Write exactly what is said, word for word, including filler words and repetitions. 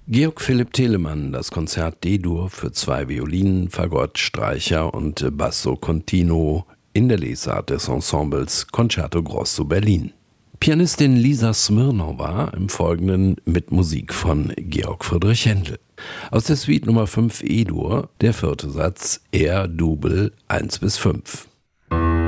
Georg Philipp Telemann, das Konzert D-Dur für zwei Violinen, Fagott, Streicher und Basso Continuo in der Lesart des Ensembles Concerto Grosso Berlin. Pianistin Lisa Smirnowa im Folgenden mit Musik von Georg Friedrich Händel. Aus der Suite Nummer fünf E-Dur, der vierte Satz, R-Double eins bis fünf.